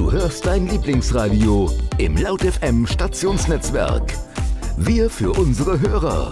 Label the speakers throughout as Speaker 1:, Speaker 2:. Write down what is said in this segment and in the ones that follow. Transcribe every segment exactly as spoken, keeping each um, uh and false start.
Speaker 1: Du hörst dein Lieblingsradio im Laut F M Stationsnetzwerk. Wir für unsere Hörer.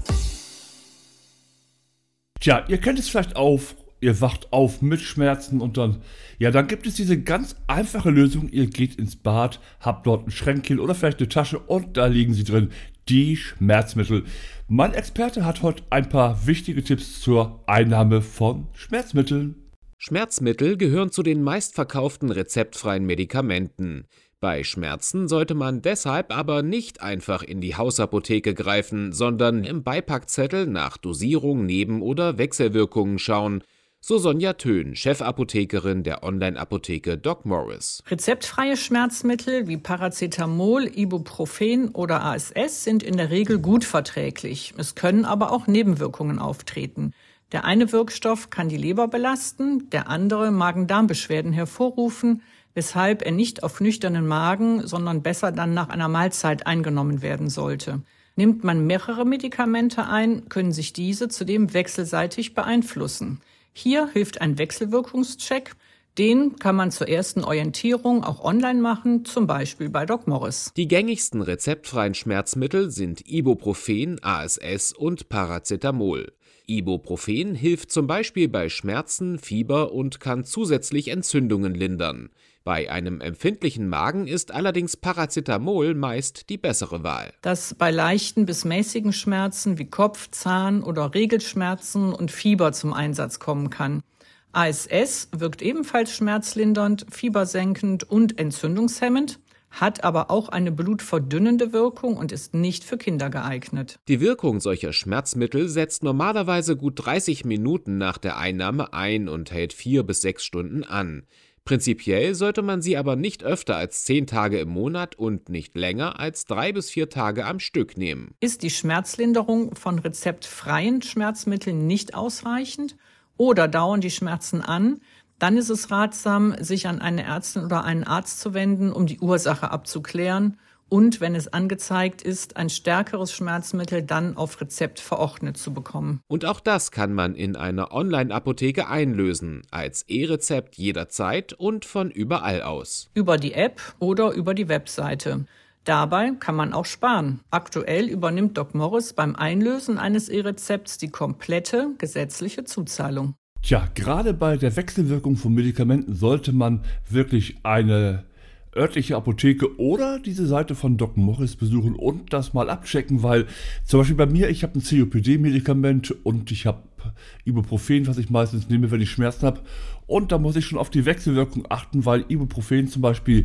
Speaker 2: Tja, ihr kennt es vielleicht auch, ihr wacht auf mit Schmerzen und dann, ja, dann gibt es diese ganz einfache Lösung. Ihr geht ins Bad, habt dort ein Schränkchen oder vielleicht eine Tasche und da liegen sie drin, die Schmerzmittel. Mein Experte hat heute ein paar wichtige Tipps zur Einnahme von Schmerzmitteln.
Speaker 3: Schmerzmittel gehören zu den meistverkauften rezeptfreien Medikamenten. Bei Schmerzen sollte man deshalb aber nicht einfach in die Hausapotheke greifen, sondern im Beipackzettel nach Dosierung, Neben- oder Wechselwirkungen schauen. So Sonja Thön, Chefapothekerin der Online-Apotheke Doc Morris.
Speaker 4: Rezeptfreie Schmerzmittel wie Paracetamol, Ibuprofen oder A S S sind in der Regel gut verträglich. Es können aber auch Nebenwirkungen auftreten. Der eine Wirkstoff kann die Leber belasten, der andere Magen-Darm-Beschwerden hervorrufen, weshalb er nicht auf nüchternen Magen, sondern besser dann nach einer Mahlzeit eingenommen werden sollte. Nimmt man mehrere Medikamente ein, können sich diese zudem wechselseitig beeinflussen. Hier hilft ein Wechselwirkungscheck. Den kann man zur ersten Orientierung auch online machen, zum Beispiel bei Doc Morris.
Speaker 3: Die gängigsten rezeptfreien Schmerzmittel sind Ibuprofen, A S S und Paracetamol. Ibuprofen hilft zum Beispiel bei Schmerzen, Fieber und kann zusätzlich Entzündungen lindern. Bei einem empfindlichen Magen ist allerdings Paracetamol meist die bessere Wahl.
Speaker 4: Das bei leichten bis mäßigen Schmerzen wie Kopf-, Zahn- oder Regelschmerzen und Fieber zum Einsatz kommen kann. A S S wirkt ebenfalls schmerzlindernd, fiebersenkend und entzündungshemmend, hat aber auch eine blutverdünnende Wirkung und ist nicht für Kinder geeignet.
Speaker 3: Die Wirkung solcher Schmerzmittel setzt normalerweise gut dreißig Minuten nach der Einnahme ein und hält vier bis sechs Stunden an. Prinzipiell sollte man sie aber nicht öfter als zehn Tage im Monat und nicht länger als drei bis vier Tage am Stück nehmen.
Speaker 4: Ist die Schmerzlinderung von rezeptfreien Schmerzmitteln nicht ausreichend oder dauern die Schmerzen an, dann ist es ratsam, sich an eine Ärztin oder einen Arzt zu wenden, um die Ursache abzuklären und, wenn es angezeigt ist, ein stärkeres Schmerzmittel dann auf Rezept verordnet zu bekommen.
Speaker 3: Und auch das kann man in einer Online-Apotheke einlösen, als E-Rezept jederzeit und von überall aus.
Speaker 4: Über die App oder über die Webseite. Dabei kann man auch sparen. Aktuell übernimmt Doc Morris beim Einlösen eines E-Rezepts die komplette gesetzliche Zuzahlung.
Speaker 2: Tja, gerade bei der Wechselwirkung von Medikamenten sollte man wirklich eine örtliche Apotheke oder diese Seite von Doc Morris besuchen und das mal abchecken, weil zum Beispiel bei mir, ich habe ein C O P D-Medikament und ich habe Ibuprofen, was ich meistens nehme, wenn ich Schmerzen habe, und da muss ich schon auf die Wechselwirkung achten, weil Ibuprofen zum Beispiel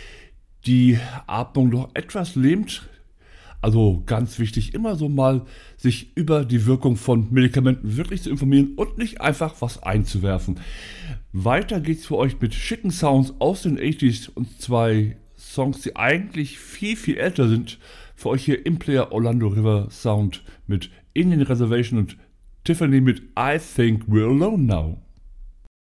Speaker 2: die Atmung noch etwas lähmt. Also ganz wichtig, immer so mal sich über die Wirkung von Medikamenten wirklich zu informieren und nicht einfach was einzuwerfen. Weiter geht's für euch mit schicken Sounds aus den achtziger und zwei Songs, die eigentlich viel, viel älter sind. Für euch hier im Player Orlando River Sound mit Indian Reservation und Tiffany mit I Think We're Alone Now.